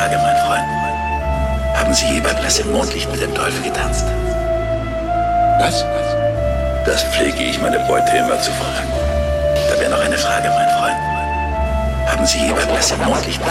Frage, mein Freund. Haben Sie je beim Lass im Mondlicht mit dem Teufel getanzt? Was? Das pflege ich meine Beute immer zu fragen. Da wäre noch eine Frage, mein Freund. Haben Sie je beim Lass im Mondlicht mit